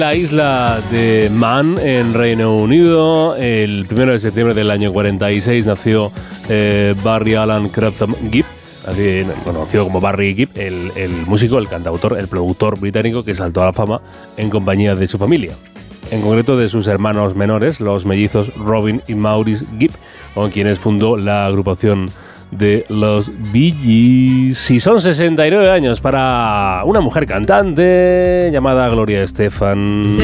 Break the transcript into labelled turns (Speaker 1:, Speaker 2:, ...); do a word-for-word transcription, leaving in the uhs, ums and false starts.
Speaker 1: La isla de Man, en Reino Unido, el primero de septiembre del año cuarenta y seis nació eh, Barry Allen Crampton Gibb, así conocido como Barry Gibb, el, el músico, el cantautor, el productor británico que saltó a la fama en compañía de su familia. En concreto de sus hermanos menores, los mellizos Robin y Maurice Gibb, con quienes fundó la agrupación de los Bee Gees. Y son sesenta y nueve años para una mujer cantante llamada Gloria Estefan.